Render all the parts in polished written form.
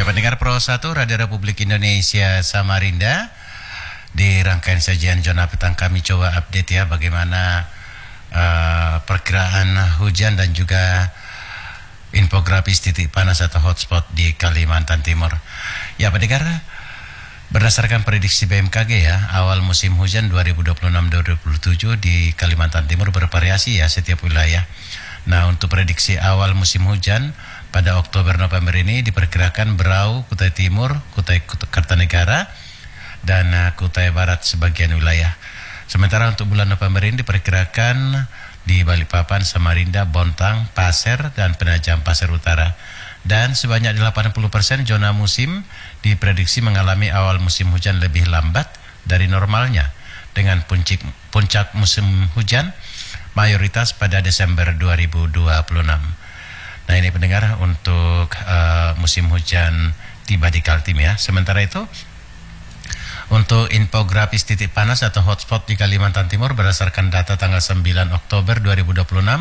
pendengar Pro 1 Radio Republik Indonesia Samarinda, di rangkaian sajian Zona Petang kami coba update ya bagaimana perkiraan hujan dan juga infografis titik panas atau hotspot di Kalimantan Timur. Ya pendengar, berdasarkan prediksi BMKG ya, awal musim hujan 2026-2027 di Kalimantan Timur bervariasi ya setiap wilayah. Nah, untuk prediksi awal musim hujan pada Oktober-November ini diperkirakan Berau, Kutai Timur, Kutai Kartanegara, dan Kutai Barat sebagian wilayah. Sementara untuk bulan November ini diperkirakan di Balikpapan, Samarinda, Bontang, Pasir, dan Penajam Pasir Utara. Dan sebanyak 80% zona musim diprediksi mengalami awal musim hujan lebih lambat dari normalnya, dengan puncak musim hujan mayoritas pada Desember 2026. Nah ini pendengar untuk musim hujan tiba di Kaltim ya. Sementara itu untuk infografis titik panas atau hotspot di Kalimantan Timur berdasarkan data tanggal 9 Oktober 2026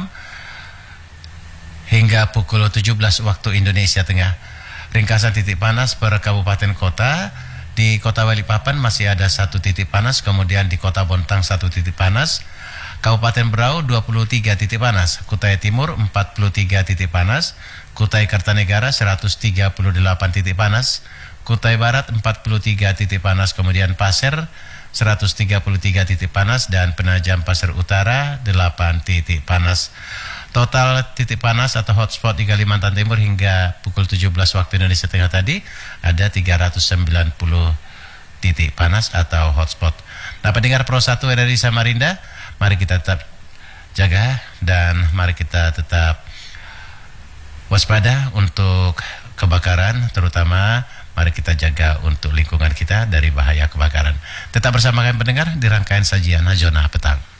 hingga pukul 17 waktu Indonesia Tengah. Ringkasan titik panas per kabupaten kota. Di kota Balikpapan masih ada 1 titik panas, kemudian di kota Bontang 1 titik panas, Kabupaten Berau 23 titik panas, Kutai Timur 43 titik panas, Kutai Kartanegara 138 titik panas, Kutai Barat 43 titik panas, kemudian Pasir 133 titik panas, dan Penajam Pasir Utara 8 titik panas. Total titik panas atau hotspot di Kalimantan Timur hingga pukul 17 waktu Indonesia Tengah tadi ada 390 titik panas atau hotspot. Nah pendengar Pro 1 dari Samarinda, mari kita tetap jaga dan mari kita tetap waspada untuk kebakaran, terutama mari kita jaga untuk lingkungan kita dari bahaya kebakaran. Tetap bersama kami pendengar di rangkaian sajian Zona Petang.